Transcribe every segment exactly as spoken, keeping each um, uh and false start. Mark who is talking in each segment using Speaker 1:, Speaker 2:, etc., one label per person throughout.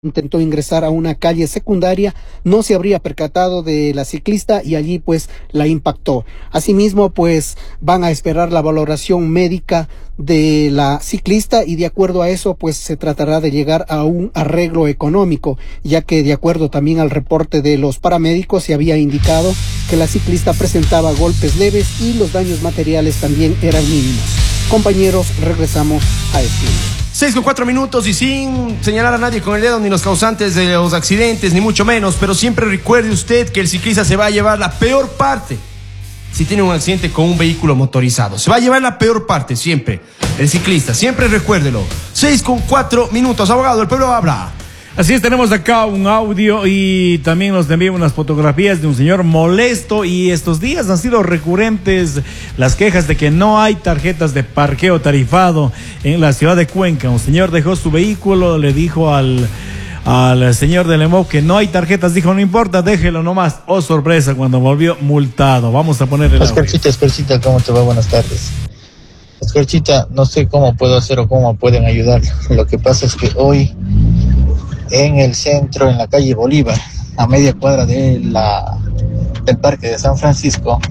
Speaker 1: Intentó ingresar a una calle secundaria, no se habría percatado de la ciclista y allí pues la impactó. Asimismo pues van a esperar la valoración médica de la ciclista y de acuerdo a eso pues se tratará de llegar a un arreglo económico, ya que de acuerdo también al reporte de los paramédicos se había indicado que la ciclista presentaba golpes leves y los daños materiales también eran mínimos. Compañeros, regresamos a esto.
Speaker 2: seis con cuatro minutos y sin señalar a nadie con el dedo, ni los causantes de los accidentes, ni mucho menos, pero siempre recuerde usted que el ciclista se va a llevar la peor parte si tiene un accidente con un vehículo motorizado. Se va a llevar la peor parte, siempre. El ciclista, siempre recuérdelo. seis con cuatro minutos, abogado, el pueblo habla.
Speaker 3: Así es, tenemos acá un audio y también nos envían unas fotografías de un señor molesto, y estos días han sido recurrentes las quejas de que no hay tarjetas de parqueo tarifado en la ciudad de Cuenca. Un señor dejó su vehículo, le dijo al, al señor del E M O que no hay tarjetas, dijo no importa, déjelo nomás. Oh, sorpresa, cuando volvió multado. Vamos a ponerle el audio.
Speaker 4: Oscarchita, Oscarchita, ¿cómo te va? Buenas tardes. Oscarchita, no sé cómo puedo hacer o cómo pueden ayudar. Lo que pasa es que hoy en el centro, en la calle Bolívar, a media cuadra de la, del Parque de San Francisco,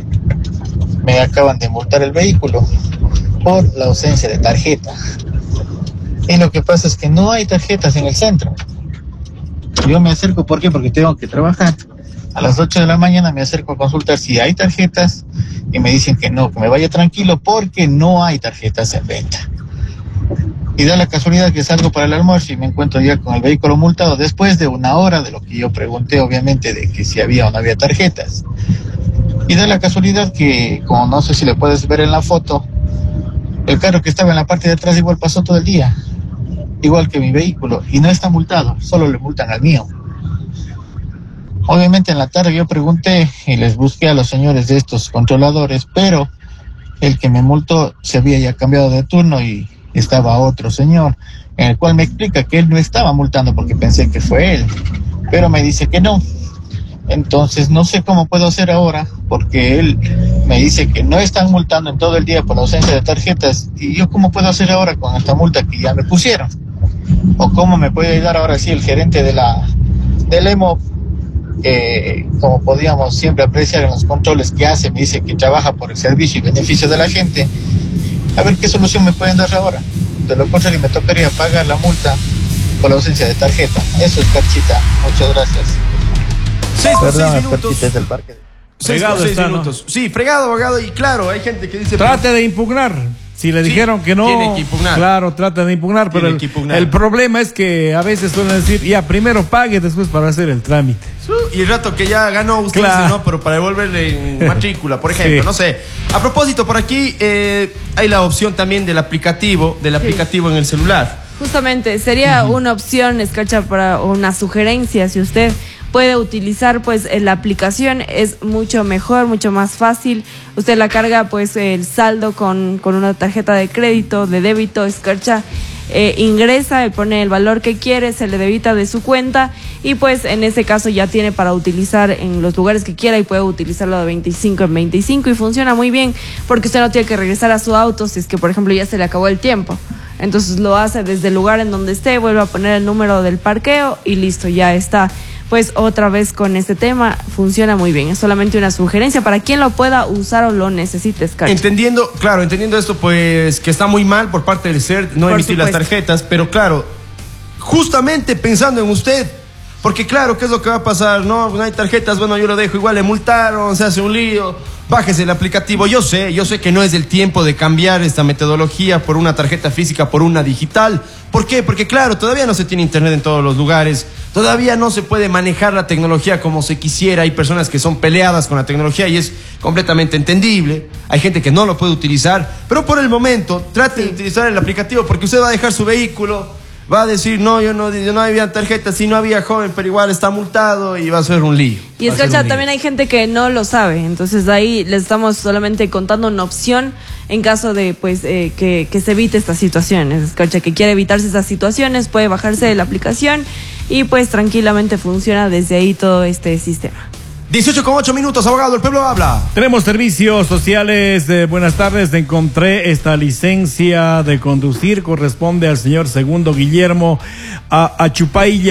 Speaker 4: me acaban de multar el vehículo por la ausencia de tarjeta. Y lo que pasa es que no hay tarjetas en el centro. Yo me acerco, ¿por qué? Porque tengo que trabajar. A las ocho de la mañana me acerco a consultar si hay tarjetas y me dicen que no, que me vaya tranquilo porque no hay tarjetas en venta. Y da la casualidad que salgo para el almuerzo y me encuentro ya con el vehículo multado después de una hora de lo que yo pregunté, obviamente, de que si había o no había tarjetas. Y da la casualidad que, como no sé si le puedes ver en la foto, el carro que estaba en la parte de atrás igual pasó todo el día, igual que mi vehículo, y no está multado, solo le multan al mío. Obviamente en la tarde yo pregunté y les busqué a los señores de estos controladores, pero el que me multó se había ya cambiado de turno y estaba otro señor, en el cual me explica que él no estaba multando porque pensé que fue él, pero me dice que no. Entonces no sé cómo puedo hacer ahora, porque él me dice que no están multando en todo el día por la ausencia de tarjetas, y yo cómo puedo hacer ahora con esta multa que ya me pusieron, o cómo me puede ayudar ahora sí el gerente de la del E M O, que como podíamos siempre apreciar en los controles que hace, me dice que trabaja por el servicio y beneficio de la gente. A ver qué solución me pueden dar ahora. De lo contrario me tocaría pagar la multa por la ausencia de tarjeta. Eso es Carchita. Muchas gracias.
Speaker 2: seis con seis minutos.
Speaker 4: Carchita es del parque.
Speaker 2: seis con seis minutos. ¿No? Sí, fregado, abogado. Y claro, hay gente que dice...
Speaker 3: Trate de impugnar. Si le sí, dijeron que no,
Speaker 2: tiene que impugnar.
Speaker 3: Claro, trate de impugnar, tiene pero el, impugnar. el problema es que a veces suelen decir, ya, primero pague, después para hacer el trámite.
Speaker 2: Y el rato que ya ganó usted, claro. Dice, no, pero para devolverle en matrícula, por ejemplo, sí. No sé. A propósito, por aquí eh, hay la opción también del aplicativo, del aplicativo sí. En el celular.
Speaker 5: Justamente, sería uh-huh. una opción, escacha, para una sugerencia, si usted puede utilizar pues la aplicación, es mucho mejor, mucho más fácil. Usted la carga pues el saldo con, con una tarjeta de crédito, de débito, escarcha, eh, ingresa, y pone el valor que quiere, se le debita de su cuenta y pues en ese caso ya tiene para utilizar en los lugares que quiera y puede utilizarlo de veinticinco en veinticinco y funciona muy bien porque usted no tiene que regresar a su auto si es que por ejemplo ya se le acabó el tiempo. Entonces lo hace desde el lugar en donde esté, vuelve a poner el número del parqueo y listo, ya está. Pues otra vez con este tema, funciona muy bien. Es solamente una sugerencia para quien lo pueda usar o lo necesite, Escarcha.
Speaker 2: Entendiendo, claro, entendiendo esto, pues que está muy mal por parte del C E R no por emitir supuesto. Las tarjetas, pero claro, justamente pensando en usted, porque claro, ¿qué es lo que va a pasar? No, no hay tarjetas, bueno, yo lo dejo, igual le multaron, se hace un lío, bájese el aplicativo. Yo sé, yo sé que no es el tiempo de cambiar esta metodología por una tarjeta física, por una digital. ¿Por qué? Porque claro, todavía no se tiene internet en todos los lugares, todavía no se puede manejar la tecnología como se quisiera, hay personas que son peleadas con la tecnología y es completamente entendible, hay gente que no lo puede utilizar, pero por el momento trate sí. de utilizar el aplicativo porque usted va a dejar su vehículo, va a decir, no, yo no, yo no había tarjeta, sí, no había, joven, pero igual está multado y va a ser un lío.
Speaker 5: Y escucha, también hay gente que no lo sabe, entonces ahí les estamos solamente contando una opción en caso de pues eh, que, que se evite estas situaciones. Escucha, que quiere evitarse estas situaciones, puede bajarse de la aplicación y pues tranquilamente funciona desde ahí todo este sistema.
Speaker 2: dieciocho con ocho minutos, abogado, el pueblo habla.
Speaker 3: Tenemos servicios sociales. Eh, buenas tardes, encontré esta licencia de conducir, corresponde al señor Segundo Guillermo a Achupaya.